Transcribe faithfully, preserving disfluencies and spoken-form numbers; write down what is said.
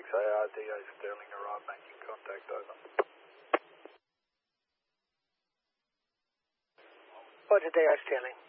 six A R, D A Sterling, arrive, making contact, over. Roger, D A Sterling.